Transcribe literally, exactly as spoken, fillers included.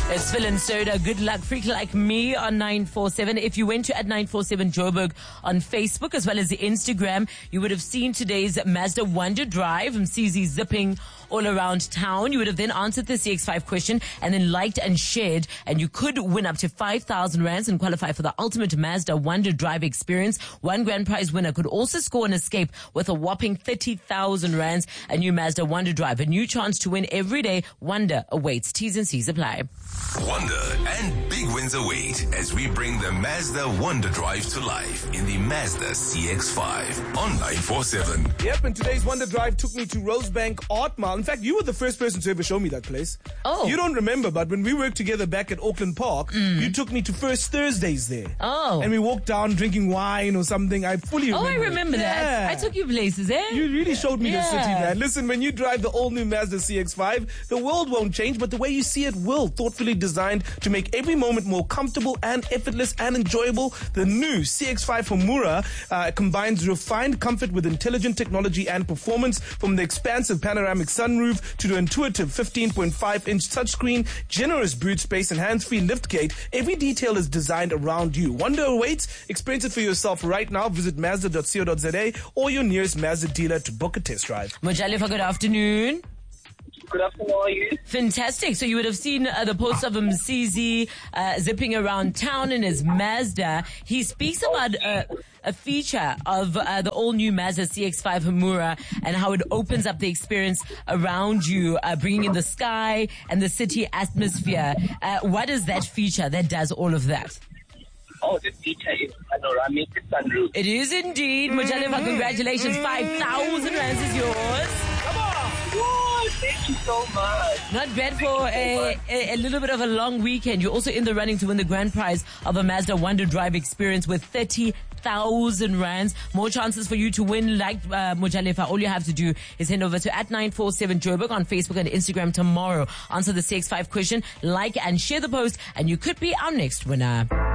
It's Phil and Soda. Good luck, freak like me on nine four seven. If you went to at nine four seven Joburg on Facebook as well as the Instagram, you would have seen today's Mazda Wonder Drive from C Z zipping all around town. You would have then answered the C X five question and then liked and shared, and you could win up to five thousand rands and qualify for the ultimate Mazda Wonder Drive experience. One grand prize winner could also score an escape with a whopping thirty thousand rands. A new Mazda Wonder Drive, a new chance to win every day. Wonder awaits. T's and C's apply. Wonder and big wins await as we bring the Mazda Wonder Drive to life in the Mazda C X five on nine four seven. Yep, and today's Wonder Drive took me to Rosebank Art Mall. In fact, you were the first person to ever show me that place. Oh. You don't remember, but when we worked together back at Auckland Park, mm. you took me to First Thursdays there. Oh. And we walked down drinking wine or something. I fully remember. Oh, I remember it. that. Yeah. I took you places, eh? You really showed me yeah. the city, man. Listen, when you drive the all-new Mazda C X five, the world won't change, but the way you see it will. Thoughtfully designed to make every moment more comfortable and effortless and enjoyable. The new C X five from Mura uh, combines refined comfort with intelligent technology and performance. From the expansive panoramic sunroof to the intuitive fifteen point five inch touchscreen, generous boot space and hands-free liftgate, every detail is designed around you. Wonder awaits. Experience it for yourself right now. Visit mazda dot co dot za or your nearest Mazda dealer to book a test drive. Mojalefa, good afternoon. Good afternoon, how are you? Fantastic. So you would have seen uh, the post of him, C Z, uh, zipping around town in his Mazda. He speaks about uh, a feature of uh, the all-new Mazda C X five Hamura and how it opens up the experience around you, uh, bringing in the sky and the city atmosphere. Uh, what is that feature that does all of that? Oh, the feature is panoramic sunroof. It is indeed. Mojalefa, congratulations. five thousand rands is yours. Come on. Oh, thank you so much. Not bad for a, a, a little bit of a long weekend. You're also in the running to win the grand prize of a Mazda Wonder Drive experience with thirty thousand rands. More chances for you to win like uh, Mojalefa. All you have to do is head over to at nine four seven Joburg on Facebook and Instagram tomorrow. Answer the C X five question, like and share the post, and you could be our next winner.